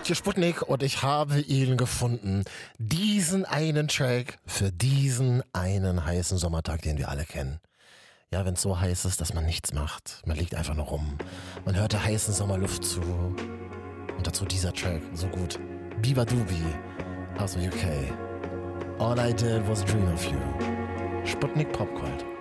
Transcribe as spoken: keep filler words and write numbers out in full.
hier Sputnik und ich habe ihn gefunden. Diesen einen Track für diesen einen heißen Sommertag, den wir alle kennen. Ja, wenn es so heiß ist, dass man nichts macht. Man liegt einfach nur rum. Man hört der heißen Sommerluft zu. Und dazu dieser Track, so gut. Biba Dubi aus dem U K. All I did was dream of you. Sputnik Popgold.